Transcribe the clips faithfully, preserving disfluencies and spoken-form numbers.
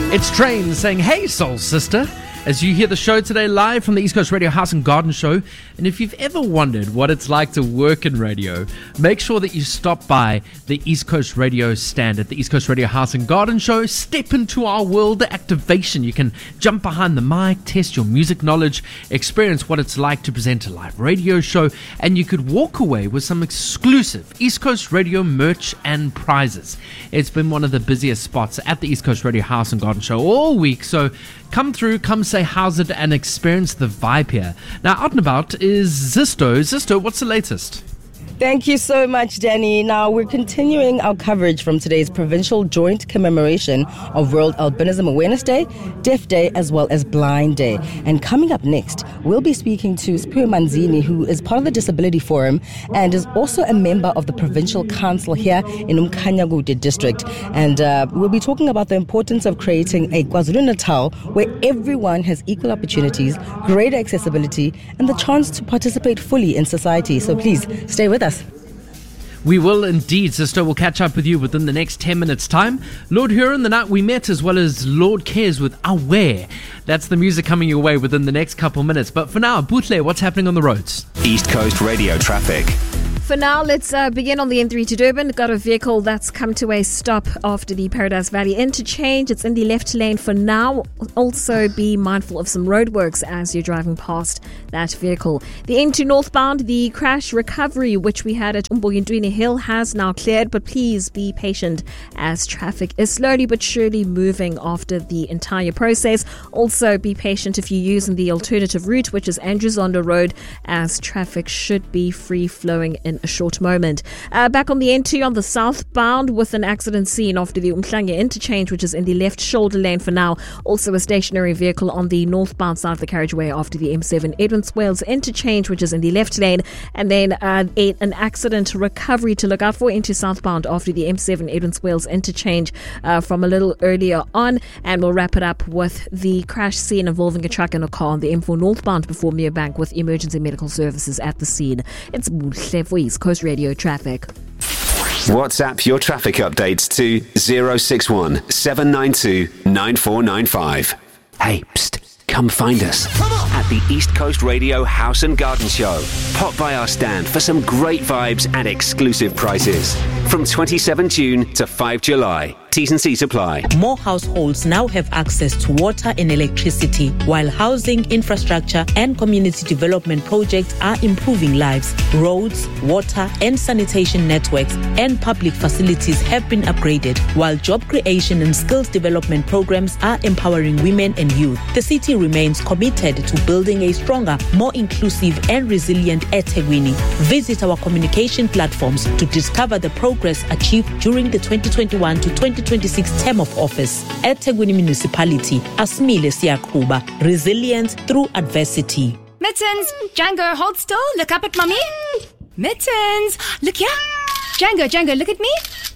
It's Train saying, "Hey, soul sister," as you hear the show today live from the East Coast Radio House and Garden Show. And if you've ever wondered what it's like to work in radio, make sure that you stop by the East Coast Radio stand at the East Coast Radio House and Garden Show. Step into our world of activation. You can jump behind the mic, test your music knowledge, experience what it's like to present a live radio show, and you could walk away with some exclusive East Coast Radio merch and prizes. It's been one of the busiest spots at the East Coast Radio House and Garden Show all week, so come through, come say how's it, and experience the vibe here. Now, out and about is Zisto. Zisto, what's the latest? Thank you so much, Danny. Now, we're continuing our coverage from today's provincial joint commemoration of World Albinism Awareness Day, Deaf Day, as well as Blind Day. And coming up next, we'll be speaking to Siphiwe Manzini, who is part of the Disability Forum and is also a member of the Provincial Council here in Umkhanyakude District. And uh, we'll be talking about the importance of creating a KwaZulu-Natal where everyone has equal opportunities, greater accessibility, and the chance to participate fully in society. So please stay with us. We will indeed, sister. We'll catch up with you within the next ten minutes' time. Lord Huron, The Night We Met, as well as Lord Cares with Aware. That's the music coming your way within the next couple minutes. But for now, Bootle, what's happening on the roads? East Coast Radio traffic. For now, let's uh, begin on the N three to Durban. Got a vehicle that's come to a stop after the Paradise Valley interchange. It's in the left lane for now. Also be mindful of some roadworks as you're driving past that vehicle. The N two northbound, the crash recovery which we had at Umbogintwini Hill has now cleared, but please be patient as traffic is slowly but surely moving after the entire process. Also be patient if you're using the alternative route, which is Andrew Zondo Road, as traffic should be free flowing in a short moment. Uh, back on the N two on the southbound with an accident scene after the Umhlanga interchange, which is in the left shoulder lane for now. Also a stationary vehicle on the northbound side of the carriageway after the M seven Edmonds Wales interchange, which is in the left lane. And then uh, a, an accident recovery to look out for into southbound after the M seven Edmonds Wales interchange uh, from a little earlier on. And we'll wrap it up with the crash scene involving a truck and a car on the M four northbound before Merebank with emergency medical services at the scene. It's Bootle for East Coast Radio traffic. WhatsApp your traffic updates to zero six one seven nine two nine four nine five. Hey, psst, come find us at the East Coast Radio House and Garden Show. Pop by our stand for some great vibes and exclusive prices. From twenty-seventh June to fifth July. T's and C's apply. More households now have access to water and electricity, while housing, infrastructure and community development projects are improving lives. Roads, water and sanitation networks and public facilities have been upgraded, while job creation and skills development programs are empowering women and youth. The city remains committed to building a stronger, more inclusive and resilient eThekwini. Visit our communication platforms to discover the progress achieved during the twenty twenty-one to twenty twenty-six term of office. eThekwini Municipality, Asmile Siyakuba, resilience through adversity. Mittens, Django, hold still, look up at mommy. Mittens, look here. Django, Django, look at me.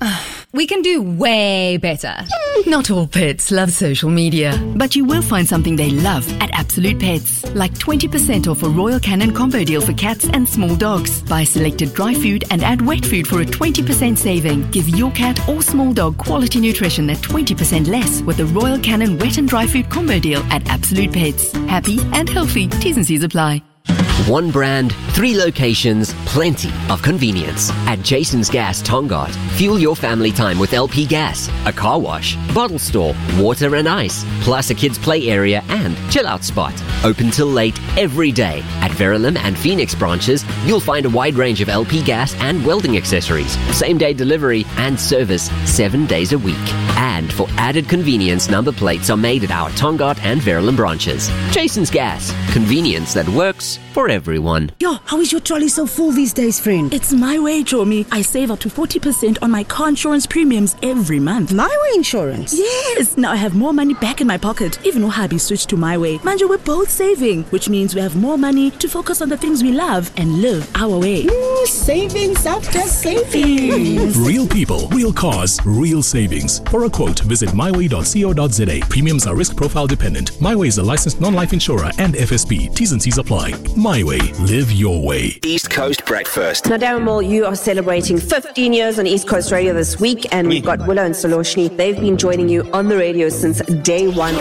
We can do way better. Not all pets love social media, but you will find something they love at Absolute Pets. Like twenty percent off a Royal Canin combo deal for cats and small dogs. Buy selected dry food and add wet food for a twenty percent saving. Give your cat or small dog quality nutrition at twenty percent less with the Royal Canin wet and dry food combo deal at Absolute Pets. Happy and healthy. T's and C's apply. One brand, three locations, plenty of convenience. At Jason's Gas Tongaat, fuel your family time with L P gas, a car wash, bottle store, water and ice, plus a kids play area and chill out spot. Open till late every day. At Verulam and Phoenix branches, you'll find a wide range of L P gas and welding accessories, same day delivery and service seven days a week. And for added convenience, number plates are made at our Tongaat and Verulam branches. Jason's Gas, convenience that works for everyone. Yo, how is your trolley so full these days, friend? It's my way, Jomi. I save up to forty percent on my car insurance premiums every month. My Way insurance? Yes! Now I have more money back in my pocket. Even though hubby switched to My Way. Manja, we're both saving, which means we have more money to focus on the things we love and live our way. Mm, savings after savings. Real people, real cars, real savings. For a quote, visit my way dot co dot za. Premiums are risk profile dependent. My Way is a licensed non-life insurer and F S P. T's and C's apply. My My Way. Live your way. East Coast Breakfast. Now, Darren Moore, you are celebrating fifteen years on East Coast Radio this week, and we've got Willow and Soloshni. They've been joining you on the radio since day one.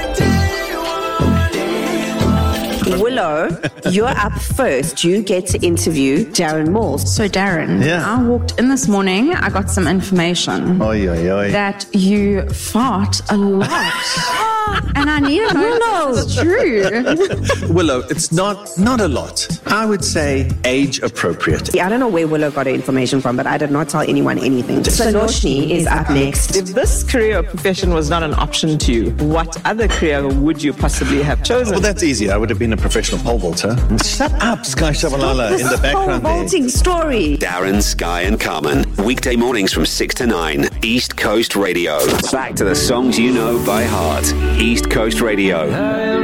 Willow, you're up first. You get to interview Darren Moore. So, Darren, yeah. I walked in this morning, I got some information Oy, oy, oy. that you fart a lot. And I need to know if it's true. Willow, it's not not a lot. I would say age appropriate. Yeah, I don't know where Willow got her information from, but I did not tell anyone anything. Soloshni is up next. If this career or profession was not an option to you, what other career would you possibly have chosen? Well, that's easy. I would have been a professional pole vaulter. Shut up, Sky Shabalala in the background pole vaulting there. story. Darren, Sky and Carmen. Weekday mornings from six to nine. East Coast Radio. Back to the songs you know by heart. East Coast Radio.